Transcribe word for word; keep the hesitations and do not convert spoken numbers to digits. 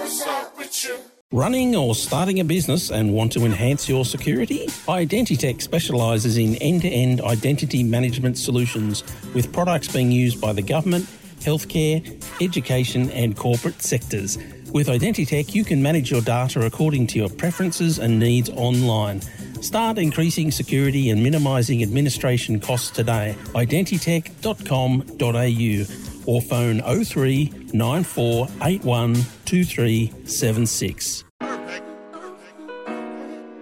Running or starting a business and want to enhance your security? Identitech specialises in end-to-end identity management solutions with products being used by the government, healthcare, education and corporate sectors. With Identitech, you can manage your data according to your preferences and needs online. Start increasing security and minimising administration costs today. identitech dot com dot a u or phone oh three nine four eight one two three seven six.